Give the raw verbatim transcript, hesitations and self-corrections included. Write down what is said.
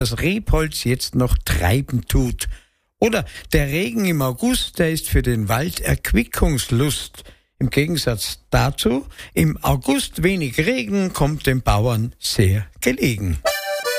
das Rebholz jetzt noch treiben tut. Oder der Regen im August, der ist für den Wald Erquickungslust. Im Gegensatz dazu, im August wenig Regen kommt den Bauern sehr gelegen.